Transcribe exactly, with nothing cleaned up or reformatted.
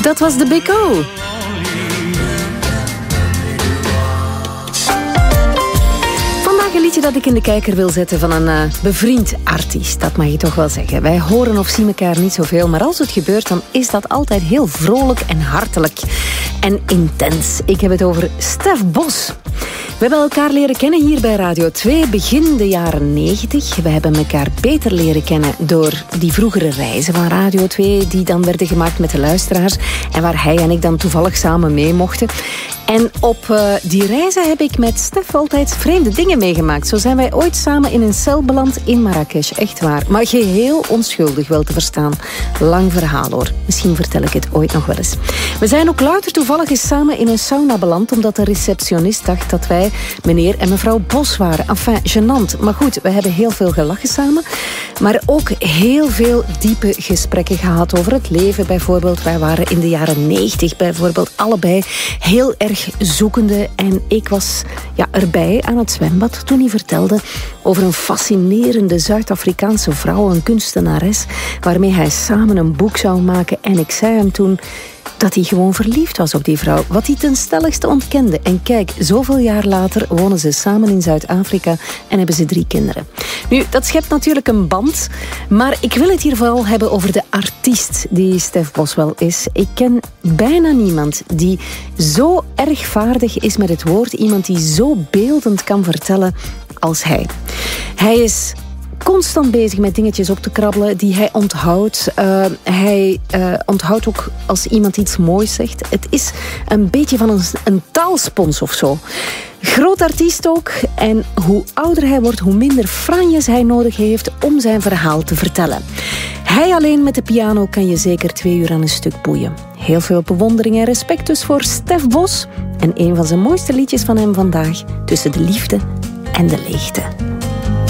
Dat was de Big O. Vandaag een liedje dat ik in de kijker wil zetten van een uh, bevriend artiest. Dat mag je toch wel zeggen. Wij horen of zien elkaar niet zoveel, maar als het gebeurt, dan is dat altijd heel vrolijk en hartelijk. En intens. Ik heb het over Stef Bos. We hebben elkaar leren kennen hier bij Radio twee, begin de jaren negentig. We hebben elkaar beter leren kennen door die vroegere reizen van Radio twee, die dan werden gemaakt met de luisteraars en waar hij en ik dan toevallig samen mee mochten. En op uh, die reizen heb ik met Stef altijd vreemde dingen meegemaakt. Zo zijn wij ooit samen in een cel beland in Marrakesh. Echt waar. Maar geheel onschuldig wel te verstaan. Lang verhaal hoor. Misschien vertel ik het ooit nog wel eens. We zijn ook louter toevallig eens samen in een sauna beland, omdat de receptionist dacht dat wij meneer en mevrouw Bos waren. Enfin, gênant. Maar goed, we hebben heel veel gelachen samen. Maar ook heel veel diepe gesprekken gehad over het leven. Bijvoorbeeld, wij waren in de jaren negentig bijvoorbeeld allebei heel erg zoekende. En ik was ja, erbij aan het zwembad toen hij vertelde over een fascinerende Zuid-Afrikaanse vrouw, een kunstenares, waarmee hij samen een boek zou maken. En ik zei hem toen dat hij gewoon verliefd was op die vrouw, wat hij ten stelligste ontkende. En kijk, zoveel jaar later wonen ze samen in Zuid-Afrika en hebben ze drie kinderen. Nu, dat schept natuurlijk een band, maar ik wil het hier vooral hebben over de artiest die Stef Bos wel is. Ik ken bijna niemand die zo erg vaardig is met het woord, iemand die zo beeldend kan vertellen als hij. Hij is constant bezig met dingetjes op te krabbelen die hij onthoudt. Uh, hij uh, onthoudt ook als iemand iets moois zegt. Het is een beetje van een, een taalspons of zo. Groot artiest ook. En hoe ouder hij wordt, hoe minder franjes hij nodig heeft om zijn verhaal te vertellen. Hij alleen met de piano kan je zeker twee uur aan een stuk boeien. Heel veel bewondering en respect dus voor Stef Bos. En een van zijn mooiste liedjes van hem vandaag, Tussen de liefde en de leegte.